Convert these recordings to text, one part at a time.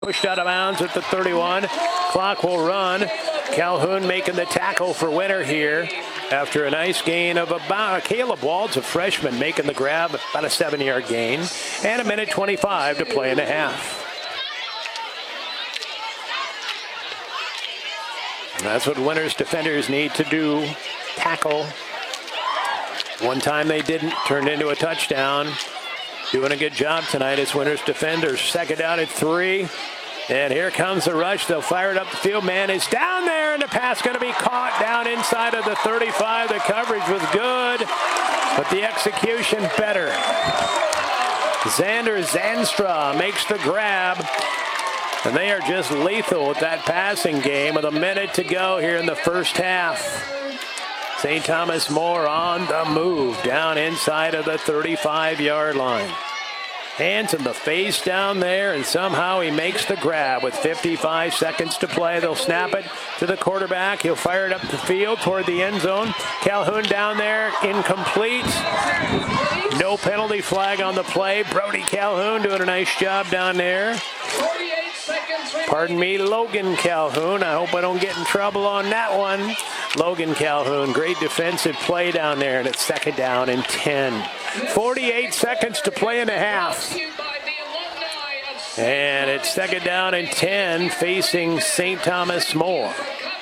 Pushed out of bounds at the 31. Clock will run. Calhoun making the tackle for Winter here after a nice gain of about Caleb Walds, a freshman, making the grab, about a 7-yard gain, and 1:25 to play in the half. And that's what Winter's defenders need to do, tackle. One time they didn't, turned into a touchdown. Doing a good job tonight as Winter's defenders. Second down at 3. And here comes the rush. They'll fire it up the field. Man is down there, and the pass going to be caught down inside of the 35. The coverage was good, but the execution better. Xander Zanstra makes the grab, and they are just lethal with that passing game with a minute to go here in the first half. St. Thomas More on the move down inside of the 35-yard line. Hands in the face down there, and somehow he makes the grab with 55 seconds to play. They'll snap it to the quarterback. He'll fire it up the field toward the end zone. Calhoun down there, incomplete. No penalty flag on the play. Brody Calhoun doing a nice job down there. Pardon me, Logan Calhoun. I hope I don't get in trouble on that one. Logan Calhoun, great defensive play down there, and it's second down and 10. 48 seconds to play in the half. And it's second down and 10 facing St. Thomas More.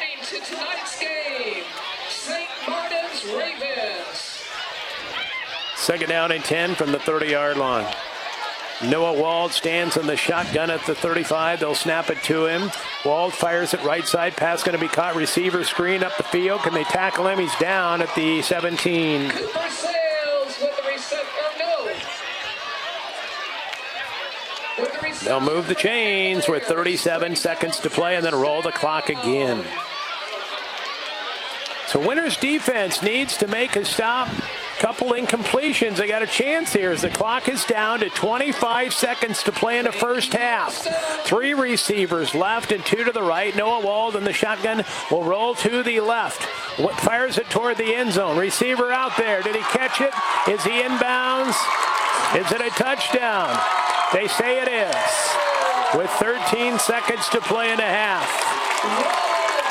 Second down and 10 from the 30-yard line. Noah Wald stands in the shotgun at the 35. They'll snap it to him. Wald fires it right side. Pass going to be caught. Receiver screen up the field. Can they tackle him? He's down at the 17. They'll move the chains with 37 seconds to play and then roll the clock again. So Winter's defense needs to make a stop. Couple incompletions. They got a chance here as the clock is down to 25 seconds to play in the first half. 3 receivers left and 2 to the right. Noah Wald in the shotgun will roll to the left. Fires it toward the end zone. Receiver out there. Did he catch it? Is he inbounds? Is it a touchdown? They say it is. With 13 seconds to play in the half.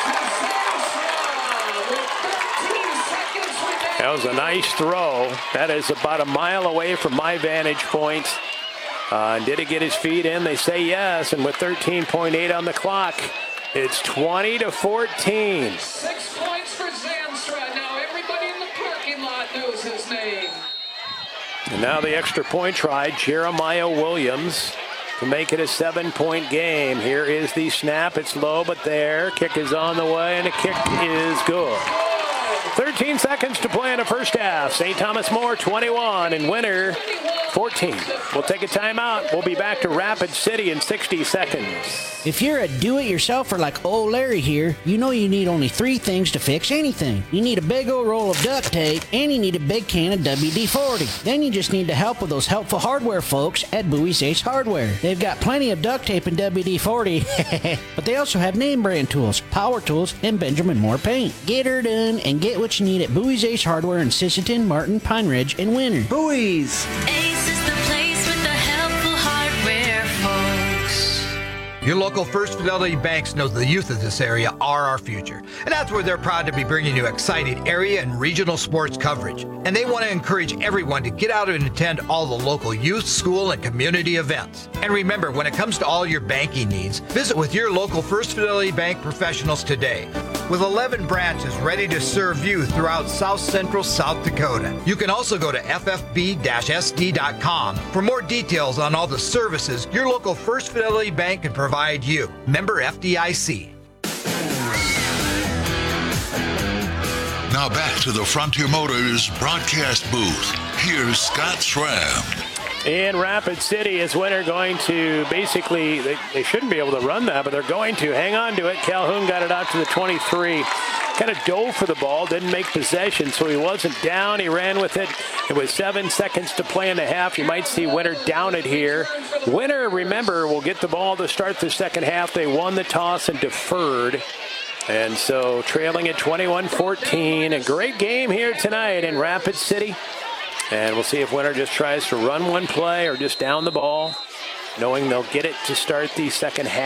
That was a nice throw. That is about a mile away from my vantage point. Did he get his feet in? They say yes. And with 13.8 on the clock, it's 20-14. 6 points for Zanstra. Now everybody in the parking lot knows his name. And now the extra point try, Jeremiah Williams, to make it a 7-point game. Here is the snap. It's low, but there. Kick is on the way, and the kick is good. 13 seconds to play in the first half. St. Thomas More 21 and Winter 14. We'll take a timeout. We'll be back to Rapid City in 60 seconds. If you're a do-it-yourselfer like old Larry here, you know you need only 3 things to fix anything. You need a big old roll of duct tape, and you need a big can of WD-40. Then you just need the help of those helpful hardware folks at Bowie's Ace Hardware. They've got plenty of duct tape and WD-40, but they also have name brand tools, power tools, and Benjamin Moore paint. Get her done and get what you need at Bowie's Ace Hardware in Sisseton, Martin, Pine Ridge, and Winter. Bowie's! Ace is the place with the helpful hardware, folks. Your local First Fidelity banks know the youth of this area are our future. And that's where they're proud to be bringing you exciting area and regional sports coverage. And they want to encourage everyone to get out and attend all the local youth, school, and community events. And remember, when it comes to all your banking needs, visit with your local First Fidelity Bank professionals today. With 11 branches ready to serve you throughout South Central South Dakota. You can also go to ffb-sd.com for more details on all the services your local First Fidelity Bank can provide you. Member FDIC. Now back to the Frontier Motors broadcast booth. Here's Scott Schramm. In Rapid City is Winter going to basically, they shouldn't be able to run that, but they're going to hang on to it. Calhoun got it out to the 23. Kind of dove for the ball, didn't make possession, so he wasn't down. He ran with it. It was 7 seconds to play in the half. You might see Winter down it here. Winter, remember, will get the ball to start the second half. They won the toss and deferred. And so trailing at 21-14. A great game here tonight in Rapid City. And we'll see if Winter just tries to run one play or just down the ball. knowing they'll get it to start the second half.